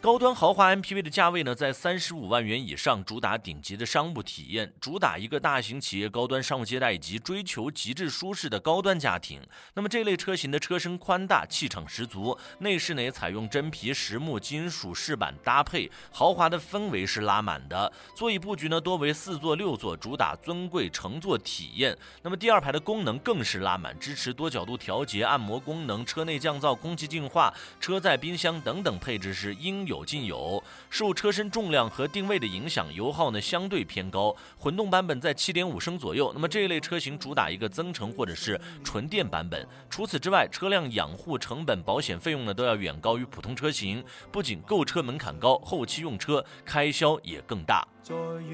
高端豪华 MPV 的价位呢，在35万元以上，主打顶级的商务体验，主打一个大型企业高端商务接待以及追求极致舒适的高端家庭。那么这类车型的车身宽大，气场十足，内饰呢也采用真皮、实木、金属饰板搭配，豪华的氛围是拉满的。座椅布局呢多为4座6座，主打尊贵乘坐体验。那么第二排的功能更是拉满，支持多角度调节、按摩功能、车内降噪、空气净化、车载冰箱等等配置是应有尽有。受车身重量和定位的影响，油耗呢相对偏高，混动版本在 7.5 升左右。那么这一类车型主打一个增程或者是纯电版本。除此之外，车辆养护成本、保险费用呢都要远高于普通车型，不仅购车门槛高，后期用车开销也更大。